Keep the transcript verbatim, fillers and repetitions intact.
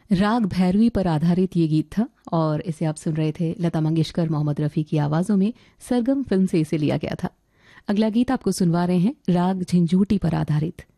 राग भैरवी पर आधारित ये गीत था और इसे आप सुन रहे थे लता मंगेशकर, मोहम्मद रफ़ी की आवाज़ों में। सरगम फिल्म से इसे लिया गया था। अगला गीत आपको सुनवा रहे हैं राग झंझूटी पर आधारित